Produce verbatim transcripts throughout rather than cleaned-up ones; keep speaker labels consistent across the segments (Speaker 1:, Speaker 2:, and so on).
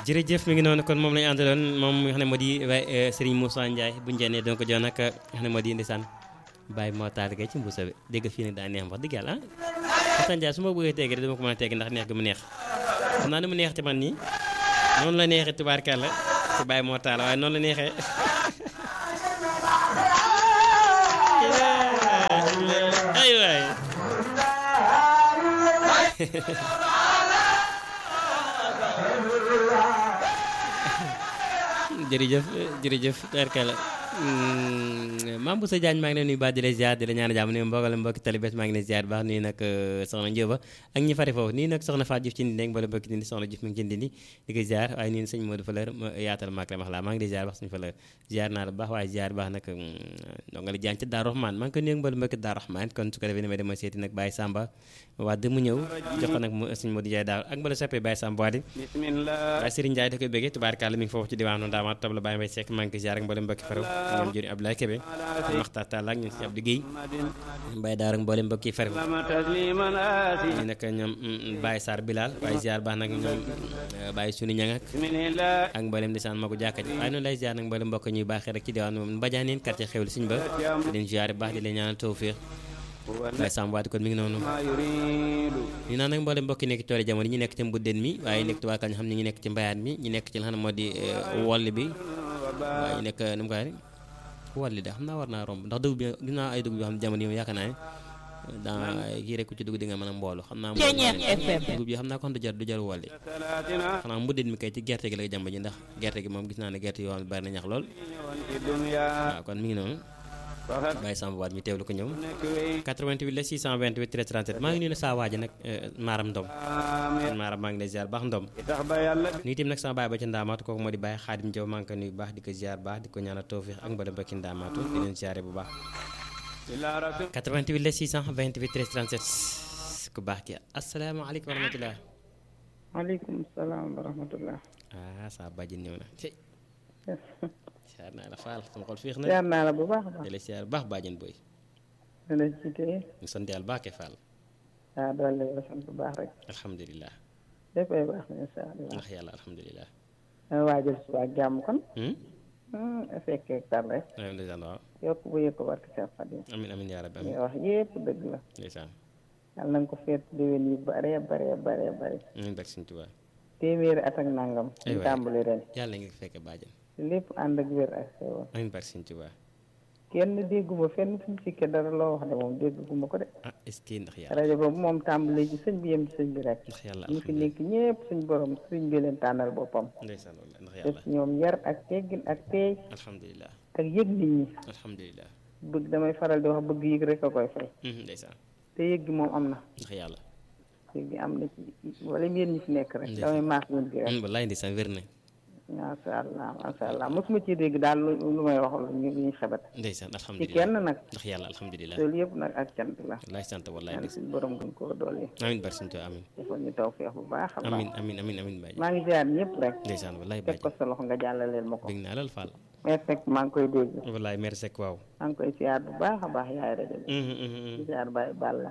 Speaker 1: jërëjëf mi ngi noonu kon moom lañu àndaloon moom mi nga xam ne moo di waaye Serigne Moussa Ndiaye bu njënee donc jox nag nga xam ne moo di ndeysaan bàyyi moo taal kay ci mbuusa bi dégg fii nag daa neex wax dëgg yàlla ah Moussa Ndiaye su ma bëggee tegg rek dama ko mën a tegg ndax neex gi mu neex xam naa ne mu neex ci man nii noonu la neexee tubaarkàlla ci bàyyi moo taal waaye noonu la neexee ay waay jërëjëf jërëjëf tubaarkàlla Mame Boussa Diagne maa ngi leen nuyu baax di la ziar di la ñaan jàmm ne mbogal mbokki talibés maa ngi leen ziar baax nuyu nag soxna Njóoba ak ñi fari foofu nii nag soxna Fatou Diouf ci Ndindi ak mbooleem mbokki Ndindi soxna Diouf mi ngi ci Ndindi di ko ziar waaye nii sëñ Modou Faleur yaatal maak la wax laa maa ngi di ziar wax suñu Faleur ziar naa la baax waaye ziar baax nag donga li Diagne ci Daaru Rahman maa ngi ko nuyu ak mbooleem mbokki Daaru Rahman kon su ko defee ni may dema seeti nag Baye Samba Wade mu ñëw jox ko nag sëñ Modou Ndiaye Daaru ak mbala soppee Baye Samba Wade Baye Serigne Ndiaye da koy bëggee tubaarkàlla mi ngi foofu ci diwaanu Ndaamaat tabla Baye Mbaye Seck maa ngi ko ziar ak mbooleem mbokki faraw ñoom jëri Abdoulaye Kébé Maxtar Talla ak ñun si Abdou Guèye Mbaye Daara ak mboolem mbokk yi fari ñu nag ñoom Baye Sarr Bilal waaye ziar baax nag ñoom Baye Suni Ñang ak mboolem di saan magu jàkka ji waaye noonu lay ziar nag mboolem mbokk ñuy baaxee rek ci diwaan moom Mbadianeen quartier xewli suñu ba leen ziar baax di leen ñaanal tawfiix Baye Samb waati kon mi ngi noonu ñu naan nag mboolem mbokk yi nekk ci toole jamono ñi nekk ci mbuddeen mi waaye nekk tubaakal ñu xam ne ñu nekk ci mbayaan mi ñu nekk ci la xam ne moo di wolli bi waaye ñu nekk nu mu ko walli de xam naa war naa romb ndax dugub bi gis naa ay dugub yoo xam ne jamono yi yaakaar naa ne dans kii rek ku ci dugg di nga mën a mboolu xam naa dugub yi xam naa kon du jar du jar walli xanaa mbuddit mi kay ci gerte gi la jàmb ji ndax gerte gi moom gis naa ne gerte yoo xam ne bari na ñax lool waaw kon mi ngi noonu Baye Samba Wade ñu teewlu ko ñëw quatre-vingt-huit la six cent vingt-huit treize trente-sept maa ngi nuyu ne saa waaji nag maaram ndom maaram maa ngi lay ziar baax ndom nuyu tim nag sama baay ba ci ndaamaatu kooku moo di Baye Xaadim Jaw maa ngi ko nuyu baax di ko ziar baax di ko ñaanal tawfiix ak mbooleem mbokki ndaamaatu di leen ziare bu baax quatre-vingt-huit la six cent vingt-huit treize trente-sept ku baax ki asalaamaaleykum wa rahmatulah
Speaker 2: waaleykum salaam wa rahmatulah
Speaker 1: ah saa bàjjen ñëw na siyaar naa la faal sama xol fiix na
Speaker 2: siyaar naa la bu baax a baax
Speaker 1: jële siyaar baax bàjjen booy
Speaker 2: dana ci tey
Speaker 1: ñu sant yàlla baax ke faal
Speaker 2: waaw doole la sant bu baax rek
Speaker 1: alhamdulilah
Speaker 2: léppay baax na insha allah
Speaker 1: ndax yàlla alhamdulilah
Speaker 2: waajal suba ak jàmm kon fekkee tar rek
Speaker 1: ndeysaan waaw
Speaker 2: yokk bu yëkk barke Seex Xaadim
Speaker 1: amin amin yaa rabbi amin
Speaker 2: wax yépp dëgg la
Speaker 1: ndeysaan
Speaker 2: yàlla na nga ko feet déwén yi bare bare bare bare
Speaker 1: amin barke Sëñ Tuubaa
Speaker 2: téeméeri at ak nangam ñu tàmbali ren
Speaker 1: yàlla nga fekke bàjjen
Speaker 2: lépp ànd ak wér ak xéewal
Speaker 1: amin barke Sëñ Tuubaa
Speaker 2: kenn dégguma fenn fu mu sikke dara loo wax ne moom dégguma ko de
Speaker 1: ah est-ce que ndax yàlla
Speaker 2: rajo boobu moom tàmbali ci sëñ bi yem ci sëñ bi rek
Speaker 1: ndax yàlla
Speaker 2: ñu fi nekk ñëpp suñ borom sëñ bi leen tànnal boppam
Speaker 1: ndeysaan walla ndax
Speaker 2: def
Speaker 1: yàlla
Speaker 2: ñoom yar ak teggin ak teey
Speaker 1: alhamdulilah
Speaker 2: ak yëg nit ñi
Speaker 1: alhamdulilah
Speaker 2: bëgg damay faral di wax bëgg yëg rek a koy fay
Speaker 1: ndeysaan
Speaker 2: te yëg gi moom am na
Speaker 1: ndax yàlla
Speaker 2: yëg gi am na ci wala yéen ñi fi nekk rek damay maas wun gi rek
Speaker 1: wallaay ndeysaan wér na
Speaker 2: masha Allah masha Allah mosuma ci dégg daal lu may wax ñu ñu xebat
Speaker 1: ndeysaan
Speaker 2: ci
Speaker 1: alhamdulilah
Speaker 2: kenn nag
Speaker 1: ndax yàlla alhamdulilah
Speaker 2: loolu yëpp nag ak cant la
Speaker 1: wallaay sant wallaay
Speaker 2: ñaan
Speaker 1: ndeysaan
Speaker 2: suñu borom gën koo doole
Speaker 1: amin barke Sëñ Tuubaa amin
Speaker 2: defal ñu tawfeex bu baax a baax
Speaker 1: amin amin amin amin bàjjen
Speaker 2: maa ngi ziar ñëpp rek
Speaker 1: ndeysaan wallaay
Speaker 2: teg ko
Speaker 1: bàjjen
Speaker 2: sa loxo nga jàllaleel ma ko
Speaker 1: bég naa lool Fall
Speaker 2: mais fekk maa ngi koy dégg
Speaker 1: wallaay merci Seck waaw
Speaker 2: maa ngi koy ziar bu baax a baax yaay rajo bi di ziar Baye Balla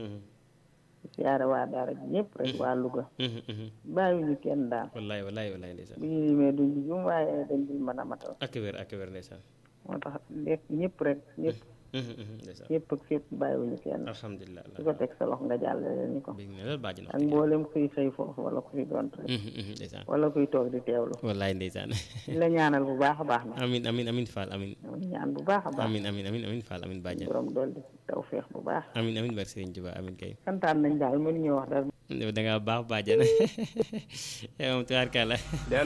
Speaker 2: di ziar waa daara ji ñëpp rek waa Louga bàyyiwuñu kenn daal
Speaker 1: wallaay wallaay wallaay ndeysaan
Speaker 2: bu ñu limee duñ jum waaye dañ dul mën a matal
Speaker 1: ak wér ak wér ndeysaan
Speaker 2: moo tax lépp ñëpp rek ñëpp
Speaker 1: ndeysaan
Speaker 2: ñëpp ak fépp bàyyiwuñu kenn
Speaker 1: alhamdulilah
Speaker 2: di ko teg sa loxo nga jàllale ñu ko
Speaker 1: bég na lool bàjjen
Speaker 2: ak mboolem kuy xëy foofu wala ku fi doon rek
Speaker 1: ndeysaan
Speaker 2: wala kuy toog di teewlu
Speaker 1: wallaay ndeysaan
Speaker 2: di la ñaanal bu baax a baax na
Speaker 1: amin amin amin Fall amin
Speaker 2: ñaan bu baax a baax
Speaker 1: amin amin amin amin Fall amin bàjjen
Speaker 2: borom dool di tawfeex bu baax
Speaker 1: amin amin barke Sëñ Tuubaa amin kay
Speaker 2: santaan nañ daal mënuñu wax dara
Speaker 1: da nga baax bàjjen yow moom tubaarkàlla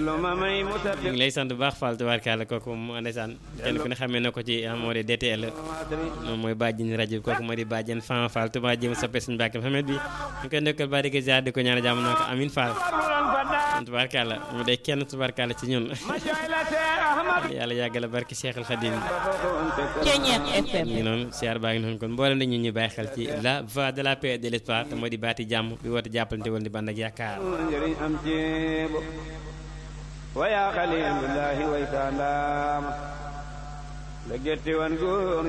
Speaker 1: ñu ngi lay sant bu baax Fall tubaarkàlla kooku moom ndeysaan kenn ku ne xamee na ko ci moo di D T L moom mooy bàjjen rajo bi kooku moo di bàjjen Fan Fall tubaab jéem soppe suñu bàkke Mohamed bi ñu koy ndokkal ba di ko ziar di ko ñaan jàmm naa ko amin Fall tubaarkàlla mu day kenn tubaarkàlla ci ñun yàlla yàggala barki Cheikhul Khadim ngi noonu siyaar baa ngi noonu kon mboolem dañu ñu bàyyi xel ci la voix de la paix et de l'espoir te moo di baati jàmm bi woote jàppalante woon di bànd ak yaakaar
Speaker 3: wa ya khalilullahi wa ta'ala la getti wan go